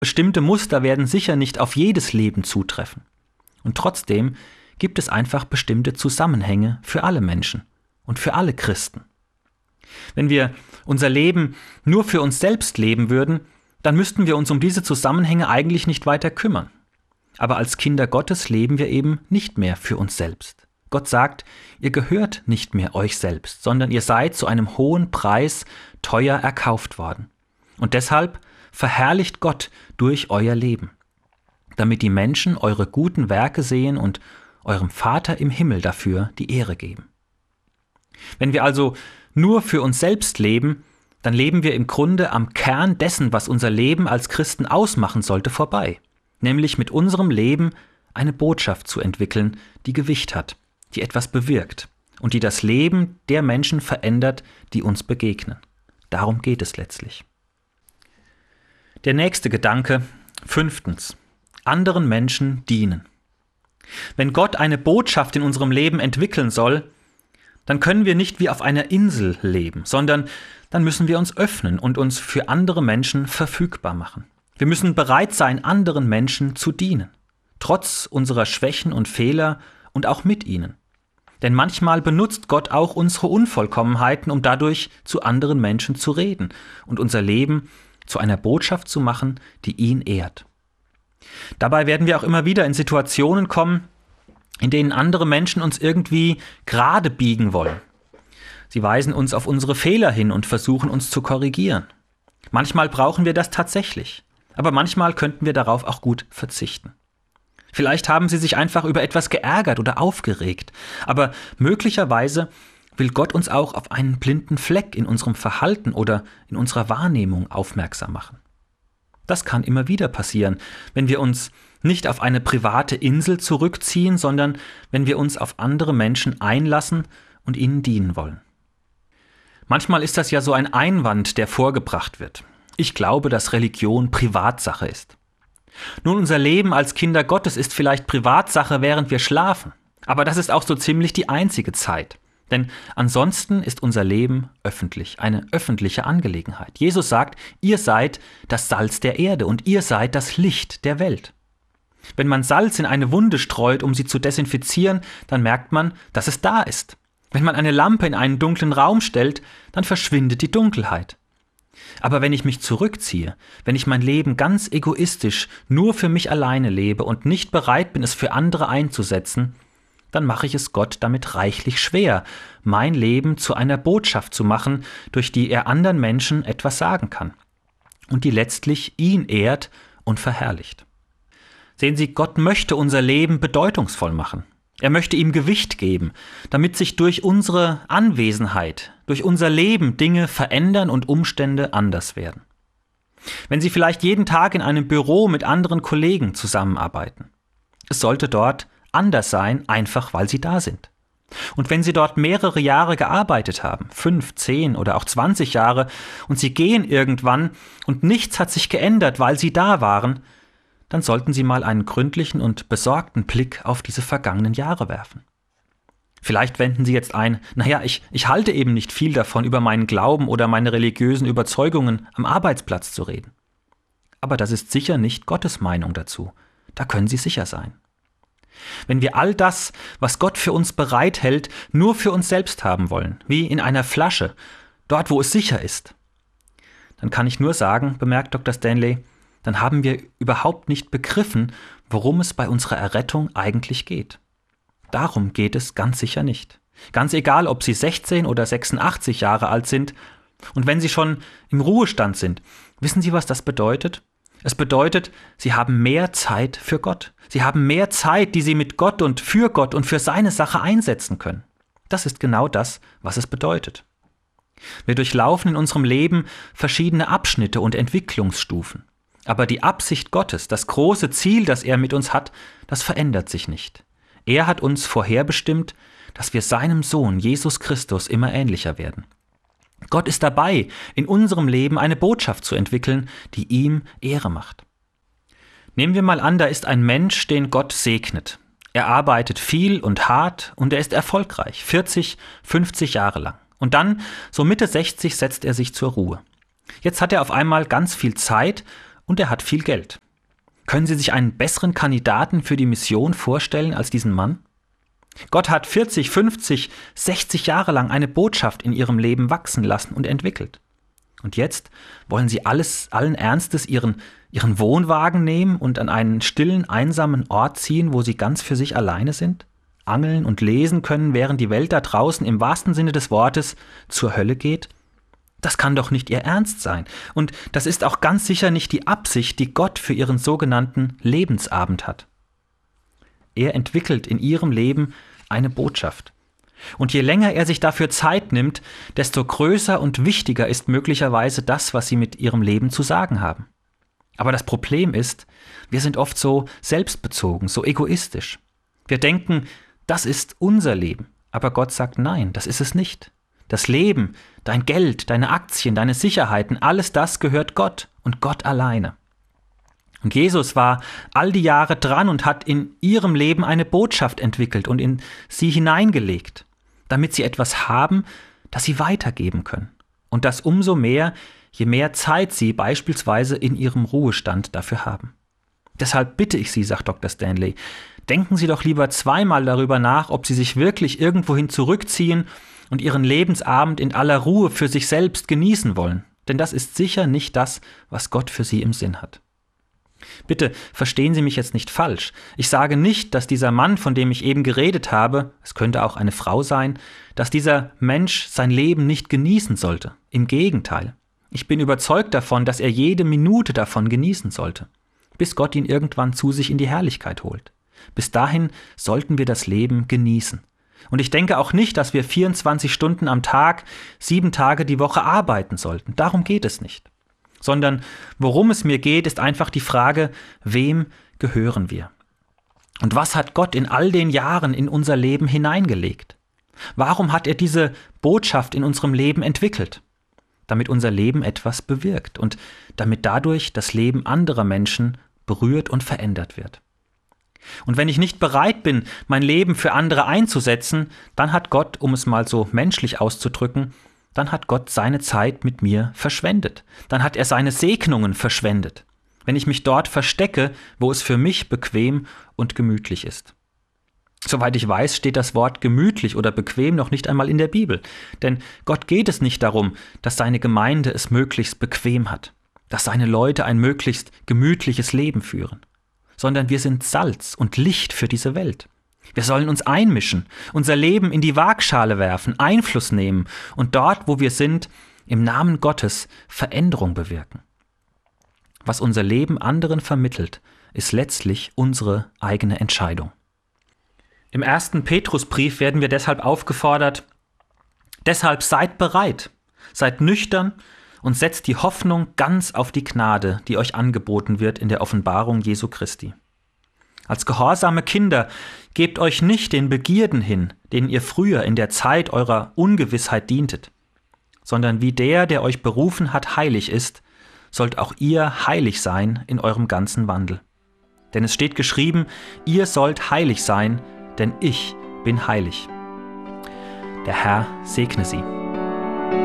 Bestimmte Muster werden sicher nicht auf jedes Leben zutreffen. Und trotzdem gibt es einfach bestimmte Zusammenhänge für alle Menschen und für alle Christen. Wenn wir unser Leben nur für uns selbst leben würden, dann müssten wir uns um diese Zusammenhänge eigentlich nicht weiter kümmern. Aber als Kinder Gottes leben wir eben nicht mehr für uns selbst. Gott sagt, ihr gehört nicht mehr euch selbst, sondern ihr seid zu einem hohen Preis teuer erkauft worden. Und deshalb verherrlicht Gott durch euer Leben, damit die Menschen eure guten Werke sehen und eurem Vater im Himmel dafür die Ehre geben. Wenn wir also nur für uns selbst leben, dann leben wir im Grunde am Kern dessen, was unser Leben als Christen ausmachen sollte, vorbei. Nämlich mit unserem Leben eine Botschaft zu entwickeln, die Gewicht hat, die etwas bewirkt und die das Leben der Menschen verändert, die uns begegnen. Darum geht es letztlich. Der nächste Gedanke, 5. Anderen Menschen dienen. Wenn Gott eine Botschaft in unserem Leben entwickeln soll, dann können wir nicht wie auf einer Insel leben, sondern dann müssen wir uns öffnen und uns für andere Menschen verfügbar machen. Wir müssen bereit sein, anderen Menschen zu dienen, trotz unserer Schwächen und Fehler und auch mit ihnen. Denn manchmal benutzt Gott auch unsere Unvollkommenheiten, um dadurch zu anderen Menschen zu reden und unser Leben zu einer Botschaft zu machen, die ihn ehrt. Dabei werden wir auch immer wieder in Situationen kommen, in denen andere Menschen uns irgendwie gerade biegen wollen. Sie weisen uns auf unsere Fehler hin und versuchen uns zu korrigieren. Manchmal brauchen wir das tatsächlich, aber manchmal könnten wir darauf auch gut verzichten. Vielleicht haben sie sich einfach über etwas geärgert oder aufgeregt, aber möglicherweise will Gott uns auch auf einen blinden Fleck in unserem Verhalten oder in unserer Wahrnehmung aufmerksam machen. Das kann immer wieder passieren, wenn wir uns nicht auf eine private Insel zurückziehen, sondern wenn wir uns auf andere Menschen einlassen und ihnen dienen wollen. Manchmal ist das ja so ein Einwand, der vorgebracht wird. Ich glaube, dass Religion Privatsache ist. Nun, unser Leben als Kinder Gottes ist vielleicht Privatsache, während wir schlafen. Aber das ist auch so ziemlich die einzige Zeit. Denn ansonsten ist unser Leben öffentlich, eine öffentliche Angelegenheit. Jesus sagt, ihr seid das Salz der Erde und ihr seid das Licht der Welt. Wenn man Salz in eine Wunde streut, um sie zu desinfizieren, dann merkt man, dass es da ist. Wenn man eine Lampe in einen dunklen Raum stellt, dann verschwindet die Dunkelheit. Aber wenn ich mich zurückziehe, wenn ich mein Leben ganz egoistisch nur für mich alleine lebe und nicht bereit bin, es für andere einzusetzen, dann mache ich es Gott damit reichlich schwer, mein Leben zu einer Botschaft zu machen, durch die er anderen Menschen etwas sagen kann und die letztlich ihn ehrt und verherrlicht. Sehen Sie, Gott möchte unser Leben bedeutungsvoll machen. Er möchte ihm Gewicht geben, damit sich durch unsere Anwesenheit, durch unser Leben Dinge verändern und Umstände anders werden. Wenn Sie vielleicht jeden Tag in einem Büro mit anderen Kollegen zusammenarbeiten, es sollte dort anders sein, einfach weil Sie da sind. Und wenn Sie dort mehrere Jahre gearbeitet haben, 5, 10 oder auch 20 Jahre, und Sie gehen irgendwann und nichts hat sich geändert, weil Sie da waren, dann sollten Sie mal einen gründlichen und besorgten Blick auf diese vergangenen Jahre werfen. Vielleicht wenden Sie jetzt ein, ich halte eben nicht viel davon, über meinen Glauben oder meine religiösen Überzeugungen am Arbeitsplatz zu reden. Aber das ist sicher nicht Gottes Meinung dazu. Da können Sie sicher sein. Wenn wir all das, was Gott für uns bereithält, nur für uns selbst haben wollen, wie in einer Flasche, dort wo es sicher ist, dann kann ich nur sagen, bemerkt Dr. Stanley, dann haben wir überhaupt nicht begriffen, worum es bei unserer Errettung eigentlich geht. Darum geht es ganz sicher nicht. Ganz egal, ob Sie 16 oder 86 Jahre alt sind und wenn Sie schon im Ruhestand sind, wissen Sie, was das bedeutet? Es bedeutet, Sie haben mehr Zeit für Gott. Sie haben mehr Zeit, die Sie mit Gott und für seine Sache einsetzen können. Das ist genau das, was es bedeutet. Wir durchlaufen in unserem Leben verschiedene Abschnitte und Entwicklungsstufen. Aber die Absicht Gottes, das große Ziel, das er mit uns hat, das verändert sich nicht. Er hat uns vorherbestimmt, dass wir seinem Sohn Jesus Christus immer ähnlicher werden. Gott ist dabei, in unserem Leben eine Botschaft zu entwickeln, die ihm Ehre macht. Nehmen wir mal an, da ist ein Mensch, den Gott segnet. Er arbeitet viel und hart und er ist erfolgreich, 40, 50 Jahre lang. Und dann, so Mitte 60, setzt er sich zur Ruhe. Jetzt hat er auf einmal ganz viel Zeit und er hat viel Geld. Können Sie sich einen besseren Kandidaten für die Mission vorstellen als diesen Mann? Gott hat 40, 50, 60 Jahre lang eine Botschaft in ihrem Leben wachsen lassen und entwickelt. Und jetzt wollen Sie allen Ernstes ihren Wohnwagen nehmen und an einen stillen, einsamen Ort ziehen, wo Sie ganz für sich alleine sind, angeln und lesen können, während die Welt da draußen im wahrsten Sinne des Wortes zur Hölle geht? Das kann doch nicht Ihr Ernst sein. Und das ist auch ganz sicher nicht die Absicht, die Gott für Ihren sogenannten Lebensabend hat. Er entwickelt in Ihrem Leben eine Botschaft. Und je länger er sich dafür Zeit nimmt, desto größer und wichtiger ist möglicherweise das, was Sie mit Ihrem Leben zu sagen haben. Aber das Problem ist, wir sind oft so selbstbezogen, so egoistisch. Wir denken, das ist unser Leben. Aber Gott sagt, nein, das ist es nicht. Das Leben, dein Geld, deine Aktien, deine Sicherheiten, alles das gehört Gott und Gott alleine. Und Jesus war all die Jahre dran und hat in ihrem Leben eine Botschaft entwickelt und in sie hineingelegt, damit sie etwas haben, das sie weitergeben können. Und das umso mehr, je mehr Zeit sie beispielsweise in ihrem Ruhestand dafür haben. Deshalb bitte ich Sie, sagt Dr. Stanley, denken Sie doch lieber zweimal darüber nach, ob Sie sich wirklich irgendwohin zurückziehen und Ihren Lebensabend in aller Ruhe für sich selbst genießen wollen. Denn das ist sicher nicht das, was Gott für Sie im Sinn hat. Bitte verstehen Sie mich jetzt nicht falsch. Ich sage nicht, dass dieser Mann, von dem ich eben geredet habe, es könnte auch eine Frau sein, dass dieser Mensch sein Leben nicht genießen sollte. Im Gegenteil. Ich bin überzeugt davon, dass er jede Minute davon genießen sollte, bis Gott ihn irgendwann zu sich in die Herrlichkeit holt. Bis dahin sollten wir das Leben genießen. Und ich denke auch nicht, dass wir 24 Stunden am Tag, 7 Tage die Woche arbeiten sollten. Darum geht es nicht. Sondern worum es mir geht, ist einfach die Frage, wem gehören wir? Und was hat Gott in all den Jahren in unser Leben hineingelegt? Warum hat er diese Botschaft in unserem Leben entwickelt? Damit unser Leben etwas bewirkt und damit dadurch das Leben anderer Menschen berührt und verändert wird. Und wenn ich nicht bereit bin, mein Leben für andere einzusetzen, dann hat Gott, um es mal so menschlich auszudrücken, dann hat Gott seine Zeit mit mir verschwendet. Dann hat er seine Segnungen verschwendet, wenn ich mich dort verstecke, wo es für mich bequem und gemütlich ist. Soweit ich weiß, steht das Wort gemütlich oder bequem noch nicht einmal in der Bibel. Denn Gott geht es nicht darum, dass seine Gemeinde es möglichst bequem hat, dass seine Leute ein möglichst gemütliches Leben führen, sondern wir sind Salz und Licht für diese Welt. Wir sollen uns einmischen, unser Leben in die Waagschale werfen, Einfluss nehmen und dort, wo wir sind, im Namen Gottes Veränderung bewirken. Was unser Leben anderen vermittelt, ist letztlich unsere eigene Entscheidung. Im 1. Petrusbrief werden wir deshalb aufgefordert, deshalb seid bereit, seid nüchtern und setzt die Hoffnung ganz auf die Gnade, die euch angeboten wird in der Offenbarung Jesu Christi. Als gehorsame Kinder gebt euch nicht den Begierden hin, denen ihr früher in der Zeit eurer Ungewissheit dientet, sondern wie der euch berufen hat, heilig ist, sollt auch ihr heilig sein in eurem ganzen Wandel. Denn es steht geschrieben, ihr sollt heilig sein, denn ich bin heilig. Der Herr segne Sie.